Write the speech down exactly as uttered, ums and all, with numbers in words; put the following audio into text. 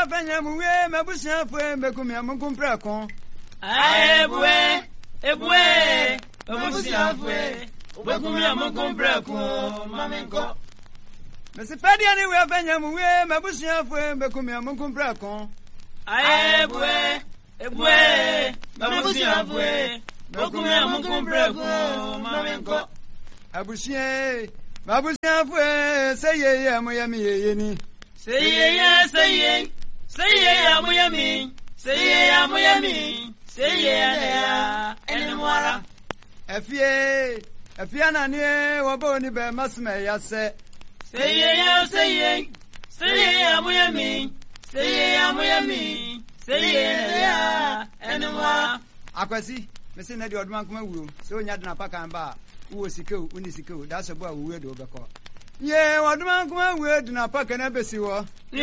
wa fanya muwe mabusia fwe mekumi amukumpra kon. Ebwe, ebwe, mabusia fwe mekumi amukumpra kon mamenko. Mesi padia ni wa fanya muwe mabusia fwe mekumi amukumpra kon. Ebwe, ebwe, mabusia fwe mekumi amukumpra kon mamenko. Abusia, mabusia fwe seye ya moya mi ye ni. Seye ya seye, seye ya moya mi, seye ya moya mi, seye ya enwara. Efie, efia na ni wabo ni be masme ya se. Seye ya seye, seye ya moya mi, seye ya moya mi, seye ya enwara. Akwasi, mesi na di odman kuma wuro. So nya dina paka mba. Uwo sikeu, uni sikeu. That's a boy we do beko. Ye, odman kuma we dina paka na besi wo.